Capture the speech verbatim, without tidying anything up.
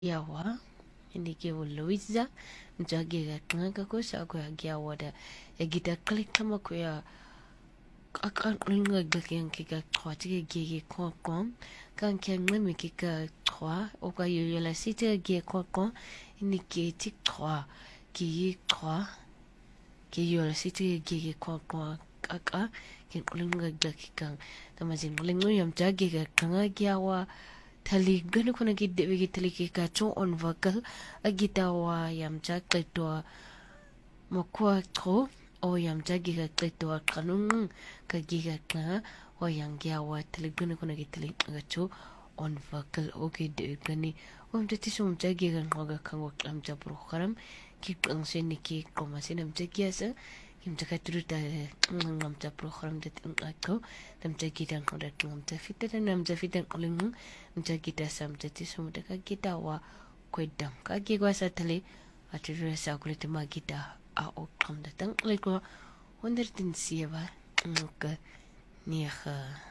yawa hindi ke Luisa mjagi ga tanga ko sa ko ya wada e gita klik kama ko ya akan ringa ga yang ke ga twati ge ge ko ko kan ke ngemi ke ga twa o ka yo la site ge ko ko hindi ke tik twa ke yi twa ke yo la site ge ge ko ko aka ke ringa ga ke kan tamazin ringa yam jagi ga tanga yawa Tali gana kuna gidde wigi tali ki ka chong on vakal agita wa yam cha kleto makwa tro o yam cha giga kleto kanung ka giga ka o yang gya wa tali gana kuna gitali ka cho on vakal o gidde gani o am tati so am cha giga ngoga kango am cha pro kharam ki ang se ni ki ko masin am cha gyasa Kim cha katuru ta ngam cha program dat ko tam cha kita ngoda ngam cha fitta nam cha fitta koling cha kita sam cha ti sum ta kita wa kwedam ka gi gwa sa tale aturu sa kulit ma kita a o kam da tang le ko wonder tin sieva ka ni kha